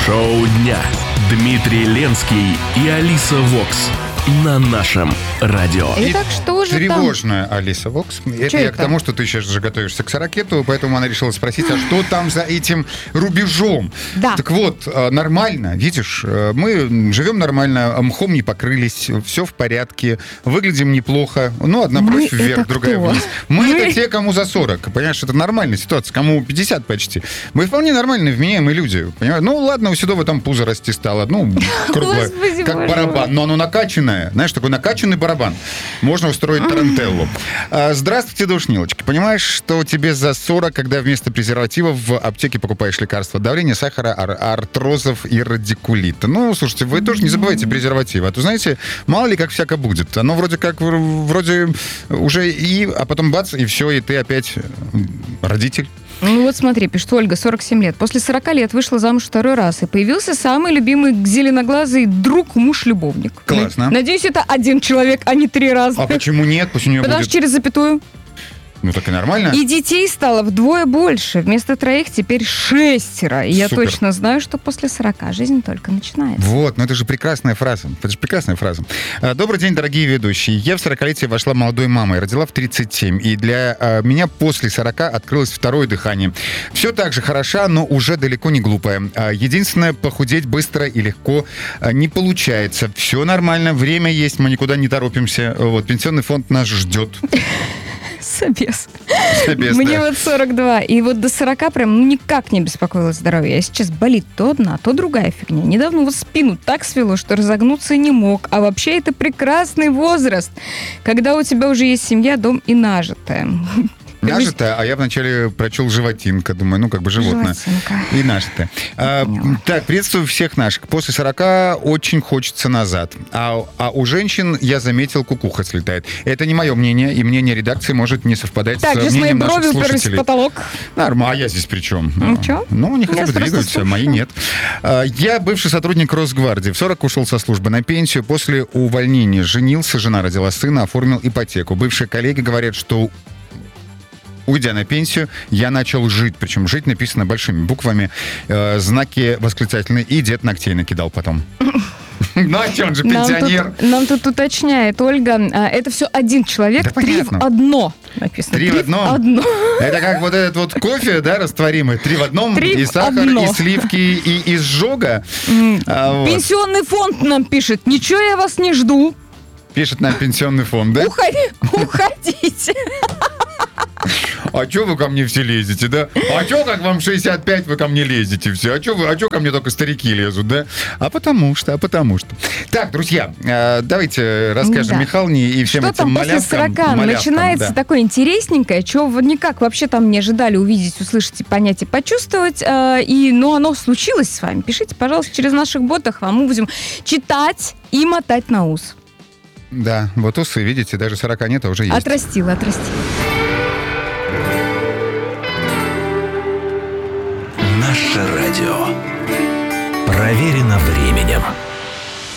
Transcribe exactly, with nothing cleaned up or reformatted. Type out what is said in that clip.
Шоу дня. Дмитрий Ленский и Алиса Вокс на нашем радио. Итак, что же Тревожная там? Алиса Вокс. Это Чё я это? к тому, что ты сейчас же готовишься к сорокету, поэтому она решила спросить, а что там за этим рубежом? Да. Так вот, э, нормально, видишь, э, мы живем нормально, мхом не покрылись, все в порядке, выглядим неплохо. Ну, одна Мы бровь вверх, это другая кто? вниз. Мы, Мы- это те, кому за сорок. Понимаешь, это нормальная ситуация, кому пятьдесят почти. Мы вполне нормальные, вменяемые люди. Понимаешь? Ну, ладно, у Седова там пузо расти стало, ну, круглое, Господи, как боже барабан. Но оно накачанное. Знаешь, такой накачанный барабан. Можно устроить тарантеллу. А, Здравствуйте, душнилочки. Понимаешь, что тебе за сорок, когда вместо презервативов в аптеке покупаешь лекарства от давления, сахара, ар- артрозов и радикулита? Ну, слушайте, вы тоже не забывайте презервативы. А то, знаете, мало ли как всяко будет. Оно вроде как, в- вроде уже и... А потом бац, и все, и ты опять родитель. Ну вот смотри, пишет Ольга, сорок семь лет. После сорока лет вышла замуж второй раз, и появился самый любимый зеленоглазый друг, муж-любовник. Классно. Надеюсь, это один человек, а не три раза. А почему нет? Пусть у нее Потому будет... что через запятую. Ну, так и нормально. И детей стало вдвое больше. Вместо троих теперь шестеро. И я Супер. точно знаю, что после сорока жизнь только начинается. Вот, ну это же прекрасная фраза. Это же прекрасная фраза. А, Добрый день, дорогие ведущие. Я в сорокалетие вошла молодой мамой, родила в тридцать семь. И для а, меня после сорока открылось второе дыхание. Все так же хороша, но уже далеко не глупая. А, Единственное, похудеть быстро и легко а, не получается. Все нормально, время есть, мы никуда не торопимся. Вот, пенсионный фонд нас ждет. Собес. Собес, Мне да. вот сорок два. И вот до сорока прям ну, никак не беспокоило здоровье. А сейчас болит то одна, то другая фигня. Недавно вот спину так свело, что разогнуться не мог. А вообще это прекрасный возраст, когда у тебя уже есть семья, дом и нажитая. Нажитая, а я вначале прочел животинка. Думаю, ну как бы животное. Животинка. И нажитая. А, Поняла. так, приветствую всех наших. После сорока очень хочется назад. А, а у женщин, я заметил, кукуха слетает. Это не мое мнение, и мнение редакции может не совпадать Так, с же с моей мнением наших бровью уперлись в слушателей. потолок. Нормально, а я здесь при чем? Ничего. Ну, они хотя Я бы просто двигаются, мои слушаю. нет. А, Я бывший сотрудник Росгвардии. В сорок ушел со службы на пенсию. После увольнения женился, жена родила сына, оформил ипотеку. Бывшие коллеги говорят, что уйдя на пенсию, я начал жить. Причем жить написано большими буквами, э, знаки восклицательные, и дед ногтей накидал потом. Ну, а че, он же Нам пенсионер. тут, нам тут уточняет Ольга, а, это все один человек, Да три в понятно. одно написано. Три в одном? одно. Это как вот этот вот кофе, да, растворимый. Три в одном. Три И в сахар, одно. и сливки, и изжога. А, вот. Пенсионный фонд нам пишет, ничего я вас не жду, Пишет нам пенсионный фонд, да? уходи, уходите. А чё вы ко мне все лезете, да? А чё, как вам шестьдесят пять, вы ко мне лезете все? А чё, вы, а чё ко мне только старики лезут, да? А потому что, а потому что. Так, друзья, э, давайте расскажем Да. Михалне и всем Что этим там после малявкам. сорока малявкам, начинается да. такое интересненькое, чего вы никак вообще там не ожидали увидеть, услышать и понять и почувствовать. э, И, ну, оно случилось с вами. Пишите, пожалуйста, через наших ботов, а мы будем читать и мотать на ус. Да, вот усы, видите, даже сорока нет, а уже есть. Отрастила, отрастила. Наше радио. Проверено временем.